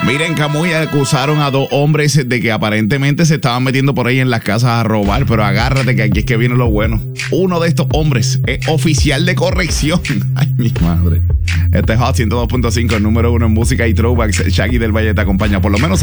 Miren, Camuy, acusaron a 2 hombres de que aparentemente se estaban metiendo por ahí en las casas a robar, pero agárrate que aquí es que viene lo bueno. Uno de estos hombres es oficial de corrección. Ay, mi madre. Este es Hot 102.5, el número 1 en música y throwbacks. Shaggy del Valle te acompaña, por lo menos